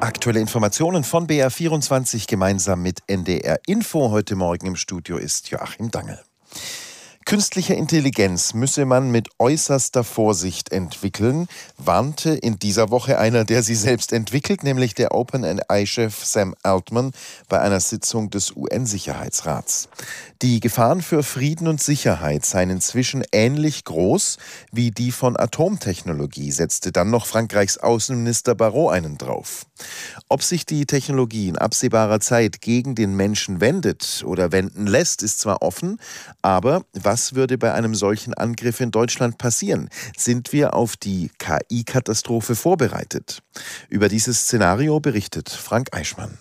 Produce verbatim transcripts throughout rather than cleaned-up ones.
Aktuelle Informationen von B R vierundzwanzig gemeinsam mit N D R Info. Heute Morgen im Studio ist Joachim Dangel. Künstliche Intelligenz müsse man mit äußerster Vorsicht entwickeln, warnte in dieser Woche einer, der sie selbst entwickelt, nämlich der OpenAI-Chef Sam Altman bei einer Sitzung des U N-Sicherheitsrats. Die Gefahren für Frieden und Sicherheit seien inzwischen ähnlich groß wie die von Atomtechnologie, setzte dann noch Frankreichs Außenminister Barrot einen drauf. Ob sich die Technologie in absehbarer Zeit gegen den Menschen wendet oder wenden lässt, ist zwar offen, aber was würde bei einem solchen Angriff in Deutschland passieren? Sind wir auf die K I-Katastrophe vorbereitet? Über dieses Szenario berichtet Frank Eichmann.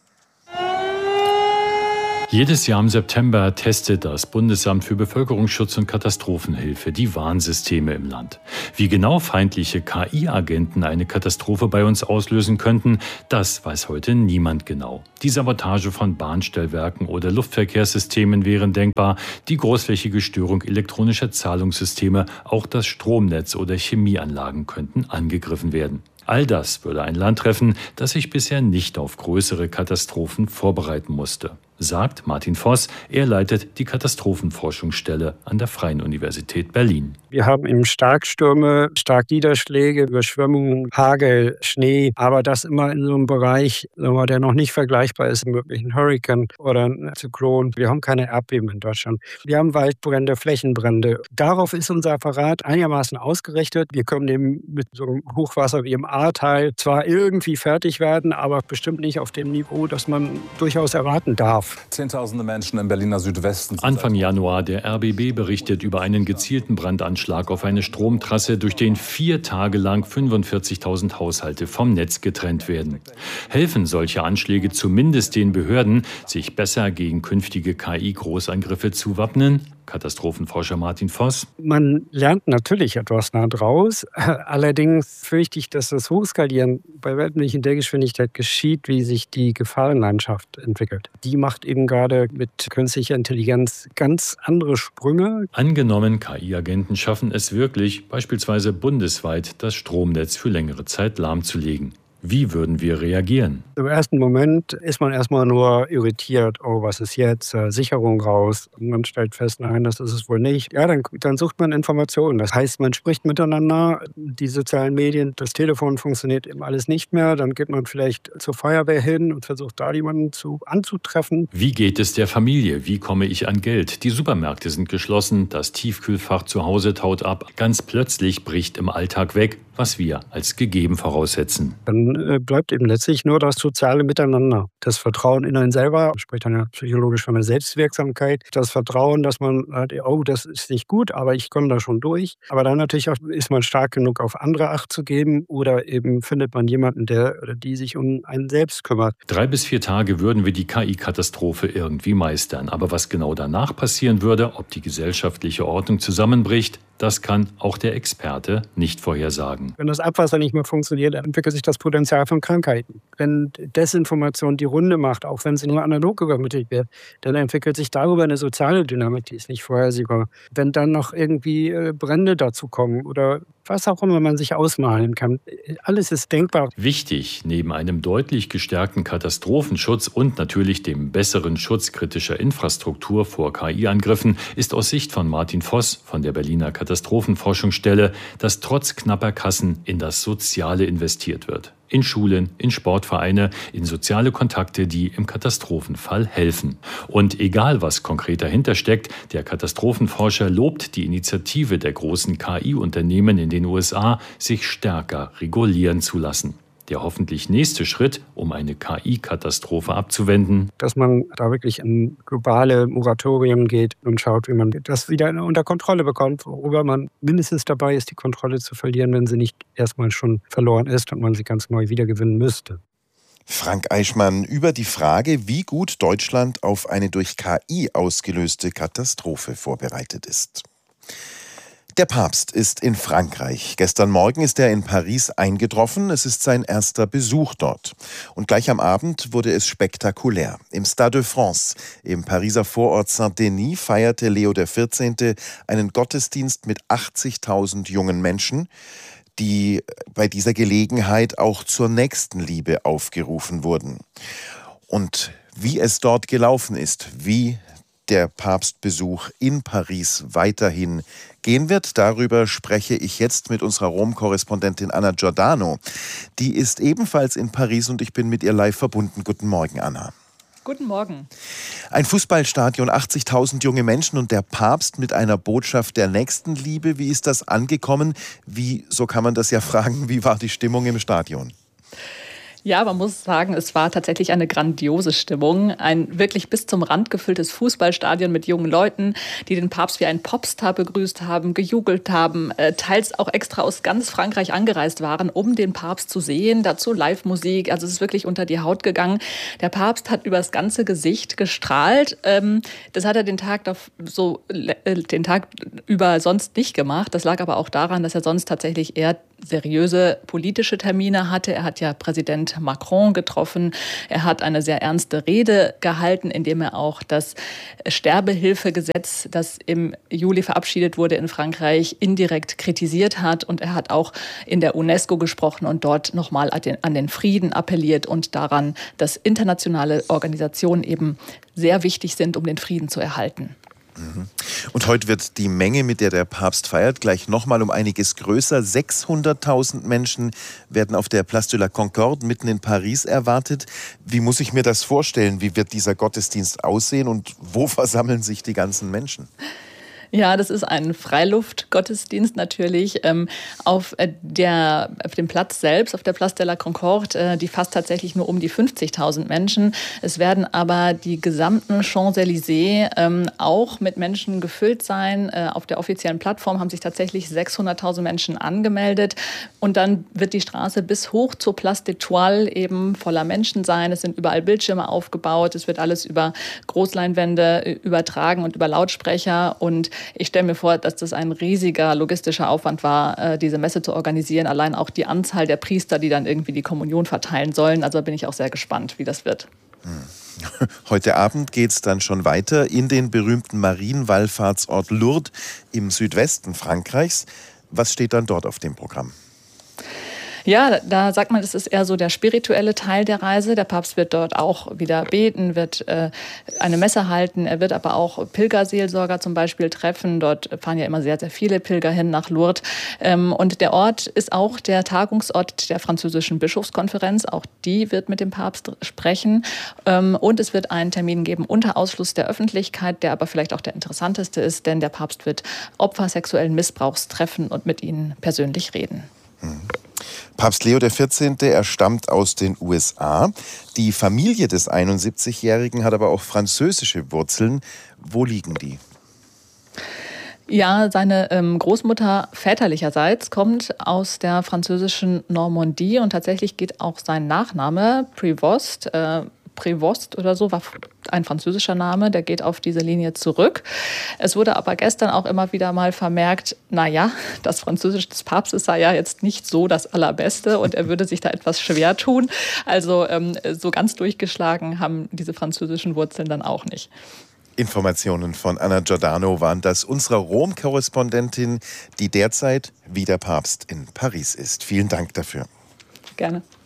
Jedes Jahr im September testet das Bundesamt für Bevölkerungsschutz und Katastrophenhilfe die Warnsysteme im Land. Wie genau feindliche K I-Agenten eine Katastrophe bei uns auslösen könnten, das weiß heute niemand genau. Die Sabotage von Bahnstellwerken oder Luftverkehrssystemen wären denkbar, die großflächige Störung elektronischer Zahlungssysteme, auch das Stromnetz oder Chemieanlagen könnten angegriffen werden. All das würde ein Land treffen, das sich bisher nicht auf größere Katastrophen vorbereiten musste, sagt Martin Voss. Er leitet die Katastrophenforschungsstelle an der Freien Universität Berlin. Wir haben eben Starkstürme, Starkniederschläge, Überschwemmungen, Hagel, Schnee, aber das immer in so einem Bereich, der noch nicht vergleichbar ist mit möglichen Hurrikan oder einem Zyklon. Wir haben keine Erdbeben in Deutschland. Wir haben Waldbrände, Flächenbrände. Darauf ist unser Apparat einigermaßen ausgerichtet. Wir können eben mit so einem Hochwasser wie im Ahrtal zwar irgendwie fertig werden, aber bestimmt nicht auf dem Niveau, das man durchaus erwarten darf. Zehntausende Menschen im Berliner Südwesten. Anfang Januar, der R B B berichtet über einen gezielten Brandanschlag auf eine Stromtrasse, durch den vier Tage lang fünfundvierzigtausend Haushalte vom Netz getrennt werden. Helfen solche Anschläge zumindest den Behörden, sich besser gegen künftige K I-Großangriffe zu wappnen? Katastrophenforscher Martin Voss. Man lernt natürlich etwas daraus. Allerdings fürchte ich, dass das Hochskalieren bei weitem nicht in der Geschwindigkeit geschieht, wie sich die Gefahrenlandschaft entwickelt. Die macht eben gerade mit künstlicher Intelligenz ganz andere Sprünge. Angenommen, K I-Agenten schaffen es wirklich, beispielsweise bundesweit das Stromnetz für längere Zeit lahmzulegen. Wie würden wir reagieren? Im ersten Moment ist man erstmal nur irritiert. Oh, was ist jetzt? Äh, Sicherung raus. Und man stellt fest, nein, das ist es wohl nicht. Ja, dann, dann sucht man Informationen. Das heißt, man spricht miteinander. Die sozialen Medien, das Telefon funktioniert eben alles nicht mehr. Dann geht man vielleicht zur Feuerwehr hin und versucht da jemanden zu, anzutreffen. Wie geht es der Familie? Wie komme ich an Geld? Die Supermärkte sind geschlossen. Das Tiefkühlfach zu Hause taut ab. Ganz plötzlich bricht im Alltag weg, was wir als gegeben voraussetzen. Dann äh, bleibt eben letztlich nur das soziale Miteinander. Das Vertrauen in einen selber, spricht dann ja psychologisch von der Selbstwirksamkeit. Das Vertrauen, dass man sagt, oh, das ist nicht gut, aber ich komme da schon durch. Aber dann natürlich auch, ist man stark genug, auf andere Acht zu geben, oder eben findet man jemanden, der oder die sich um einen selbst kümmert. Drei bis vier Tage würden wir die K I-Katastrophe irgendwie meistern. Aber was genau danach passieren würde, ob die gesellschaftliche Ordnung zusammenbricht, das kann auch der Experte nicht vorhersagen. Wenn das Abwasser nicht mehr funktioniert, dann entwickelt sich das Potenzial von Krankheiten. Wenn Desinformation die Runde macht, auch wenn sie nur analog übermittelt wird, dann entwickelt sich darüber eine soziale Dynamik, die ist nicht vorhersehbar. Wenn dann noch irgendwie Brände dazu kommen oder was auch immer man sich ausmalen kann, alles ist denkbar. Wichtig, neben einem deutlich gestärkten Katastrophenschutz und natürlich dem besseren Schutz kritischer Infrastruktur vor K I-Angriffen, ist aus Sicht von Martin Voss von der Berliner Katastrophenforschungsstelle, dass trotz knapper Kassen in das Soziale investiert wird. In Schulen, in Sportvereine, in soziale Kontakte, die im Katastrophenfall helfen. Und egal, was konkret dahinter steckt, der Katastrophenforscher lobt die Initiative der großen K I-Unternehmen in den U S A, sich stärker regulieren zu lassen. Der hoffentlich nächste Schritt, um eine K I-Katastrophe abzuwenden, dass man da wirklich in globale Moratorien geht und schaut, wie man das wieder unter Kontrolle bekommt, worüber man mindestens dabei ist, die Kontrolle zu verlieren, wenn sie nicht erstmal schon verloren ist und man sie ganz neu wiedergewinnen müsste. Frank Eichmann über die Frage, wie gut Deutschland auf eine durch K I ausgelöste Katastrophe vorbereitet ist. Der Papst ist in Frankreich. Gestern Morgen ist er in Paris eingetroffen. Es ist sein erster Besuch dort. Und gleich am Abend wurde es spektakulär. Im Stade de France, im Pariser Vorort Saint-Denis, feierte Leo der vierzehnte einen Gottesdienst mit achtzigtausend jungen Menschen. die bei dieser Gelegenheit auch zur Nächstenliebe aufgerufen wurden. Und wie es dort gelaufen ist, wie der Papstbesuch in Paris weiterhin gehen wird, darüber spreche ich jetzt mit unserer Rom-Korrespondentin Anna Giordano. Die ist ebenfalls in Paris und ich bin mit ihr live verbunden. Guten Morgen, Anna. Guten Morgen. Ein Fußballstadion, achtzigtausend junge Menschen und der Papst mit einer Botschaft der Nächstenliebe. Wie ist das angekommen? Wie, so kann man das ja fragen, wie war die Stimmung im Stadion? Ja, man muss sagen, es war tatsächlich eine grandiose Stimmung. Ein wirklich bis zum Rand gefülltes Fußballstadion mit jungen Leuten, die den Papst wie einen Popstar begrüßt haben, gejubelt haben, äh, teils auch extra aus ganz Frankreich angereist waren, um den Papst zu sehen. Dazu Live-Musik, also es ist wirklich unter die Haut gegangen. Der Papst hat über das ganze Gesicht gestrahlt. Ähm, das hat er den Tag, so, äh, den Tag über sonst nicht gemacht. Das lag aber auch daran, dass er sonst tatsächlich eher seriöse politische Termine hatte. Er hat ja Präsident Macron getroffen. Er hat eine sehr ernste Rede gehalten, indem er auch das Sterbehilfegesetz, das im Juli verabschiedet wurde in Frankreich, indirekt kritisiert hat. Und er hat auch in der UNESCO gesprochen und dort nochmal an den Frieden appelliert und daran, dass internationale Organisationen eben sehr wichtig sind, um den Frieden zu erhalten. Und heute wird die Menge, mit der der Papst feiert, gleich nochmal um einiges größer. sechshunderttausend Menschen werden auf der Place de la Concorde mitten in Paris erwartet. Wie muss ich mir das vorstellen? Wie wird dieser Gottesdienst aussehen und wo versammeln sich die ganzen Menschen? Ja, das ist ein Freiluftgottesdienst natürlich. Ähm, auf, der, auf dem Platz selbst, auf der Place de la Concorde, äh, die fasst tatsächlich nur um die fünfzigtausend Menschen. Es werden aber die gesamten Champs-Élysées ähm, auch mit Menschen gefüllt sein. Äh, auf der offiziellen Plattform haben sich tatsächlich sechshunderttausend Menschen angemeldet. Und dann wird die Straße bis hoch zur Place d'Étoile eben voller Menschen sein. Es sind überall Bildschirme aufgebaut. Es wird alles über Großleinwände übertragen und über Lautsprecher. Und ich stelle mir vor, dass das ein riesiger logistischer Aufwand war, diese Messe zu organisieren. Allein auch die Anzahl der Priester, die dann irgendwie die Kommunion verteilen sollen. Also bin ich auch sehr gespannt, wie das wird. Heute Abend geht es dann schon weiter in den berühmten Marienwallfahrtsort Lourdes im Südwesten Frankreichs. Was steht dann dort auf dem Programm? Ja, da sagt man, das ist eher so der spirituelle Teil der Reise. Der Papst wird dort auch wieder beten, wird äh, eine Messe halten. Er wird aber auch Pilgerseelsorger zum Beispiel treffen. Dort fahren ja immer sehr, sehr viele Pilger hin nach Lourdes. Ähm, und der Ort ist auch der Tagungsort der französischen Bischofskonferenz. Auch die wird mit dem Papst sprechen. Ähm, und es wird einen Termin geben unter Ausschluss der Öffentlichkeit, der aber vielleicht auch der interessanteste ist, denn der Papst wird Opfer sexuellen Missbrauchs treffen und mit ihnen persönlich reden. Mhm. Papst Leo der vierzehnte, er stammt aus den U S A. Die Familie des einundsiebzigjährigen hat aber auch französische Wurzeln. Wo liegen die? Ja, seine ähm, Großmutter väterlicherseits kommt aus der französischen Normandie und tatsächlich geht auch sein Nachname Prévost, äh, Prévost oder so, war ein französischer Name, der geht auf diese Linie zurück. Es wurde aber gestern auch immer wieder mal vermerkt, naja, das Französisch des Papstes sei ja jetzt nicht so das Allerbeste und er würde sich da etwas schwer tun. Also ähm, so ganz durchgeschlagen haben diese französischen Wurzeln dann auch nicht. Informationen von Anna Giordano waren das, unserer Rom-Korrespondentin, die derzeit wie der Papst in Paris ist. Vielen Dank dafür. Gerne.